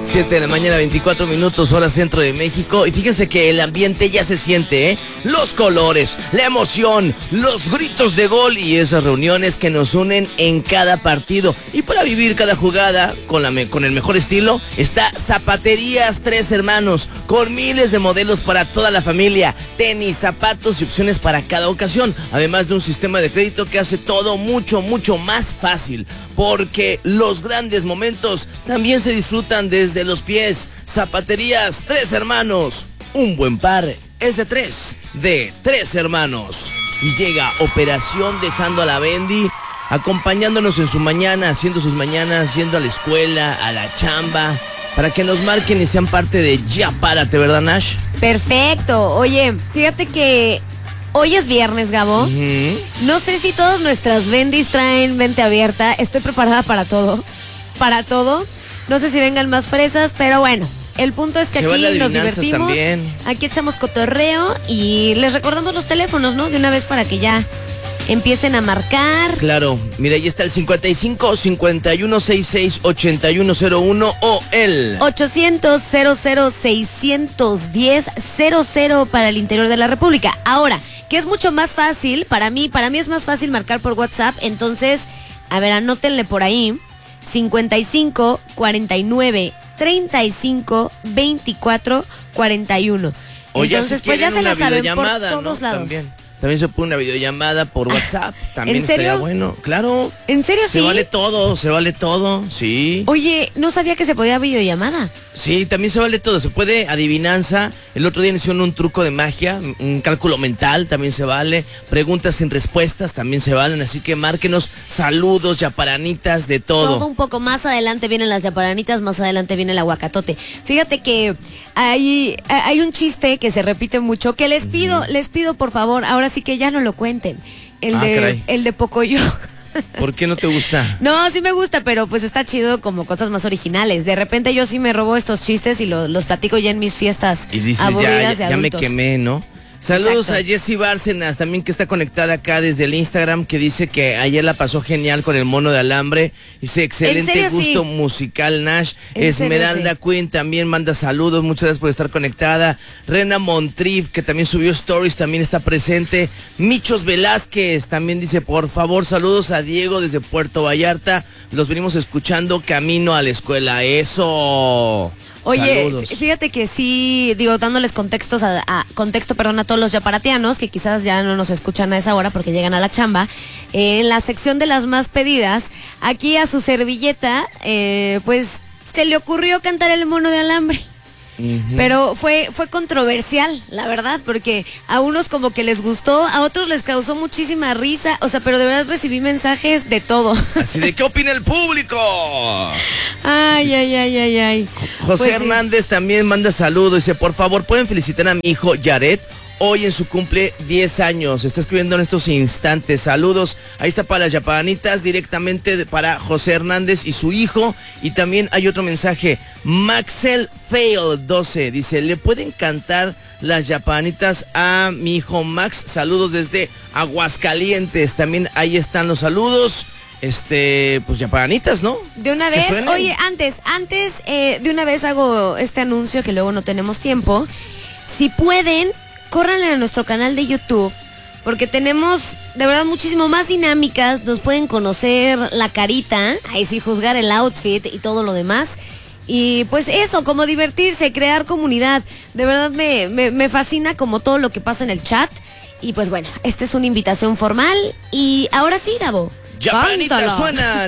7 de la mañana, 24 minutos, hora centro de México. Y fíjense que el ambiente ya se siente, ¿eh? Los colores, la emoción, los gritos de gol y esas reuniones que nos unen en cada partido. Y para vivir cada jugada con el mejor estilo, está Zapaterías Tres Hermanos, con miles de modelos para toda la familia, tenis, zapatos y opciones para cada ocasión. Además de un sistema de crédito que hace todo mucho, mucho más fácil. Porque los grandes momentos también se disfrutan desde los pies. Zapaterías Tres Hermanos. Un buen par es de tres hermanos. Y llega Operación Dejando a la Bendy, acompañándonos en su mañana, haciendo sus mañanas, yendo a la escuela, a la chamba, para que nos marquen y sean parte de Ya Párate, ¿verdad, Nash? Perfecto. Oye, fíjate que hoy es viernes, Gabo. No sé si todas nuestras bendis traen mente abierta. Estoy preparada para todo. Para todo. No sé si vengan más fresas, pero bueno. El punto es que aquí nos divertimos. También. Aquí echamos cotorreo y les recordamos los teléfonos, ¿no? De una vez para que ya empiecen a marcar. Claro. Mira, ahí está el 55 51 66 8101 o el 800 00 610 00 para el interior de la República. Ahora, que es mucho más fácil, para mí es más fácil marcar por WhatsApp, entonces, a ver, anótenle por ahí, 55 49 35 24 41. Entonces, pues ya se la saben por todos lados. También se pone una videollamada por WhatsApp. También ¿En serio? Estaría bueno. Claro. ¿En serio sí? Se vale todo, sí. Oye, no sabía que se podía videollamada. Sí, también se vale todo. Se puede adivinanza. El otro día hicieron un truco de magia, un cálculo mental, también se vale. Preguntas sin respuestas, también se valen. Así que márquenos saludos, yaparanitas, de todo. Todo un poco. Más adelante vienen las yaparanitas, más adelante viene el aguacatote. Fíjate que hay un chiste que se repite mucho, que les pido por favor, ahora sí que ya no lo cuenten. El de Pocoyo. ¿Por qué no te gusta? No, sí me gusta, pero pues está chido como cosas más originales. De repente yo sí me robo estos chistes y los platico ya en mis fiestas y dices, aburridas de adultos. Ya me quemé, ¿no? Saludos. Exacto. A Jessie Bárcenas, también que está conectada acá desde el Instagram, que dice que ayer la pasó genial con el mono de alambre. Dice, excelente gusto musical, Nash. Esmeralda Queen también manda saludos, muchas gracias por estar conectada. Rena Montrief, que también subió stories, también está presente. Michos Velázquez también dice, por favor, saludos a Diego desde Puerto Vallarta. Los venimos escuchando camino a la escuela. ¡Eso! Oye, saludos. Fíjate que sí, digo, dándoles contexto a todos los yaparatianos que quizás ya no nos escuchan a esa hora porque llegan a la chamba. En la sección de las más pedidas, aquí a su servilleta, pues se le ocurrió cantar el mono de alambre. Pero fue controversial, la verdad, porque a unos como que les gustó, a otros les causó muchísima risa, o sea, pero de verdad recibí mensajes de todo. Así de, ¿qué opina el público? Ay. José pues Hernández también manda saludos, dice, por favor, ¿pueden felicitar a mi hijo Yaret? Hoy en su cumple 10 años, está escribiendo en estos instantes, saludos, ahí está para las yaparanitas, directamente para José Hernández y su hijo, y también hay otro mensaje, Maxel Fail 12, dice, ¿le pueden cantar las yaparanitas a mi hijo Max? Saludos desde Aguascalientes, también ahí están los saludos. Pues yaparanitas, ¿no? De una vez, oye, antes, de una vez hago este anuncio que luego no tenemos tiempo, si pueden, córranle a nuestro canal de YouTube, porque tenemos de verdad muchísimo más dinámicas, nos pueden conocer la carita, ahí sí juzgar el outfit y todo lo demás. Y pues eso, como divertirse, crear comunidad. De verdad me fascina como todo lo que pasa en el chat. Y pues bueno, esta es una invitación formal. Y ahora sí, Gabo. Yaparanitas suenan